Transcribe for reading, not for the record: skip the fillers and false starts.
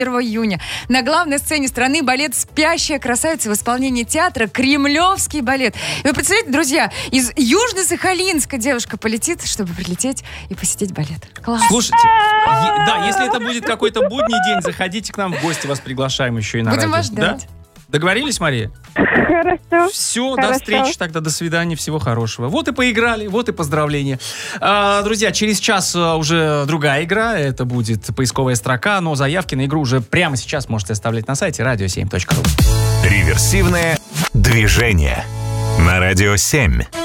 1 июня на главной сцене страны балет «Спящая красавица» в исполнении театра «Кремлевский балет». И вы представляете, друзья, из Южно-Сахалинска девушка полетит, чтобы прилететь и посетить балет. Класс. Слушайте, да, если это будет какой-то будний день, заходите к нам в гости, вас приглашаем еще и на радио. Будем вас ждать. Да? Договорились, Мария? Хорошо. Все, Хорошо. до встречи тогда, до свидания, всего хорошего. Вот и поиграли, вот и поздравления. Друзья, через час уже другая игра, это будет поисковая строка, но заявки на игру уже прямо сейчас можете оставлять на сайте radio7.ru. Реверсивное движение на Радио 7.